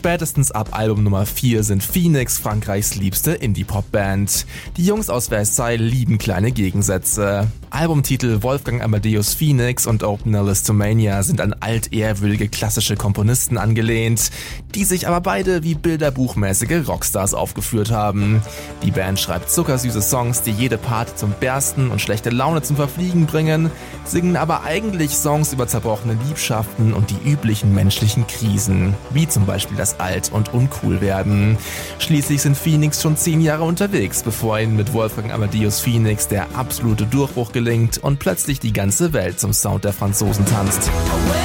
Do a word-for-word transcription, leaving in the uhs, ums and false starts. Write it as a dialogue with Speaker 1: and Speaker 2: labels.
Speaker 1: Spätestens ab Album Nummer vier sind Phoenix Frankreichs liebste Indie-Pop-Band. Die Jungs aus Versailles lieben kleine Gegensätze. Albumtitel Wolfgang Amadeus Phoenix und Opener Listomania sind an altehrwürdige klassische Komponisten angelehnt, die sich aber beide wie bilderbuchmäßige Rockstars aufgeführt haben. Die Band schreibt zuckersüße Songs, die jede Part zum Bersten und schlechte Laune zum Verfliegen bringen, singen aber eigentlich Songs über zerbrochene Liebschaften und die üblichen menschlichen Krisen, wie zum Beispiel das Alt- und Uncool-Werden. Schließlich sind Phoenix schon zehn Jahre unterwegs, bevor ihnen mit Wolfgang Amadeus Phoenix der absolute Durchbruch gelingt und plötzlich die ganze Welt zum Sound der Franzosen tanzt.